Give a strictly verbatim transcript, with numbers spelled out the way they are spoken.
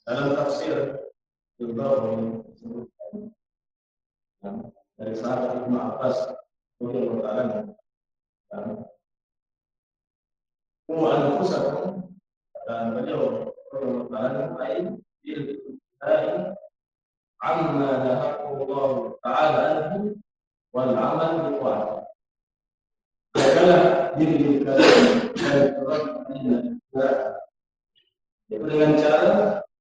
dalam tafsir Al-Baghawi disebutkan dari sahabat Ibnu Abbas radhiyallahu anhu, "Qu anfusakum," dan beliau radhiyallahu anhu, "ai bil ibtida'i amma nahakumullah ta'ala anhu wal amal bi ta'ati." Jagalah diri kalian dari perbuatan yang tidak, yaitu dengan cara